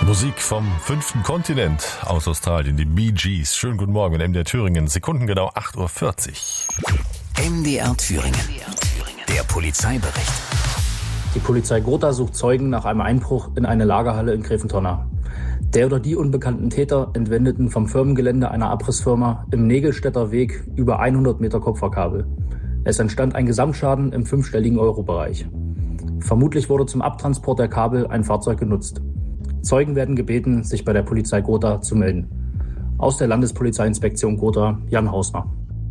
Musik vom 5. Kontinent aus Australien, die Bee Gees. Schönen guten Morgen in MDR Thüringen, sekundengenau 8:40 Uhr. MDR Thüringen, der Polizeibericht. Die Polizei Gotha sucht Zeugen nach einem Einbruch in eine Lagerhalle in Greventonne. Der oder die unbekannten Täter entwendeten vom Firmengelände einer Abrissfirma im Nägelstädter Weg über 100 Meter Kupferkabel. Es entstand ein Gesamtschaden im 5-stelligen Euro-Bereich. Vermutlich wurde zum Abtransport der Kabel ein Fahrzeug genutzt. Zeugen werden gebeten, sich bei der Polizei Gotha zu melden. Aus der Landespolizeiinspektion Gotha, Jan Hausner.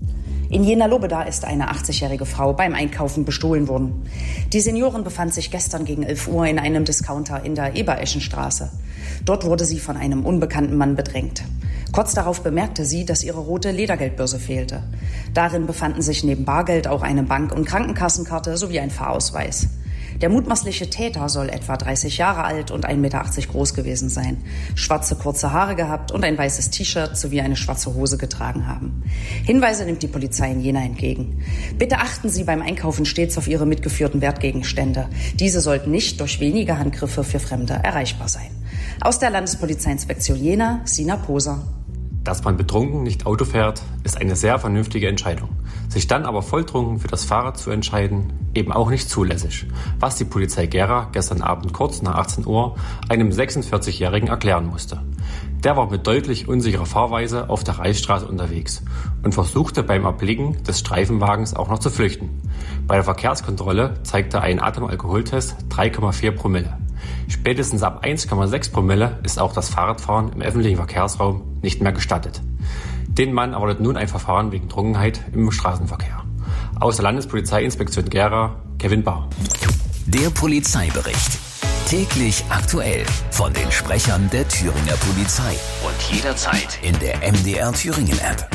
In Jena-Lobeda ist eine 80-jährige Frau beim Einkaufen bestohlen worden. Die Seniorin befand sich gestern gegen 11 Uhr in einem Discounter in der Ebereschenstraße. Dort wurde sie von einem unbekannten Mann bedrängt. Kurz darauf bemerkte sie, dass ihre rote Ledergeldbörse fehlte. Darin befanden sich neben Bargeld auch eine Bank- und Krankenkassenkarte sowie ein Fahrausweis. Der mutmaßliche Täter soll etwa 30 Jahre alt und 1,80 Meter groß gewesen sein, schwarze kurze Haare gehabt und ein weißes T-Shirt sowie eine schwarze Hose getragen haben. Hinweise nimmt die Polizei in Jena entgegen. Bitte achten Sie beim Einkaufen stets auf Ihre mitgeführten Wertgegenstände. Diese sollten nicht durch wenige Handgriffe für Fremde erreichbar sein. Aus der Landespolizeiinspektion Jena, Sina Poser. Dass man betrunken nicht Auto fährt, ist eine sehr vernünftige Entscheidung. Sich dann aber volltrunken für das Fahrrad zu entscheiden, eben auch nicht zulässig. Was die Polizei Gera gestern Abend kurz nach 18 Uhr einem 46-Jährigen erklären musste. Der war mit deutlich unsicherer Fahrweise auf der Reichsstraße unterwegs und versuchte beim Erblicken des Streifenwagens auch noch zu flüchten. Bei der Verkehrskontrolle zeigte ein Atemalkoholtest 3,4 Promille. Spätestens ab 1,6 Promille ist auch das Fahrradfahren im öffentlichen Verkehrsraum nicht mehr gestattet. Den Mann erwartet nun ein Verfahren wegen Trunkenheit im Straßenverkehr. Aus der Landespolizeiinspektion Gera, Kevin Bahr. Der Polizeibericht. Täglich aktuell von den Sprechern der Thüringer Polizei. Und jederzeit in der MDR Thüringen App.